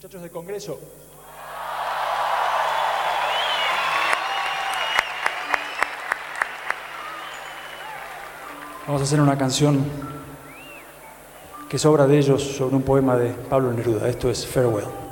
Muchachos del Congreso. Vamos a hacer una canción que es obra de ellos sobre un poema de Pablo Neruda. Esto es Farewell.